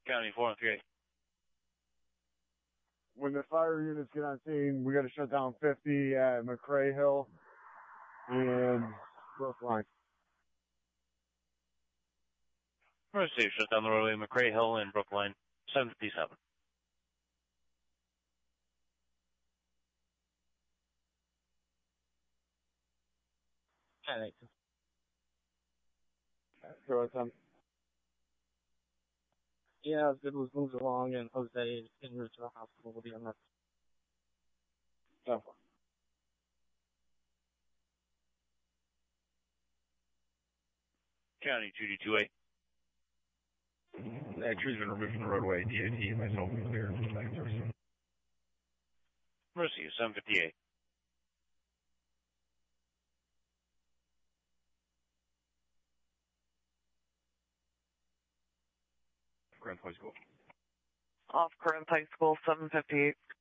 County 438. When the fire units get on scene, we got to shut down 50 at McRae Hill and Brookline. Mercy, shut down the roadway, McRae Hill and Brookline, 757. Yeah, as good as moves along, and Jose is en route to the hospital will be on that. Oh. County 228. That tree's been removed from the roadway. DOT has an open clear. Mercy, 758. Grand High School. Off Corinth High School, 758.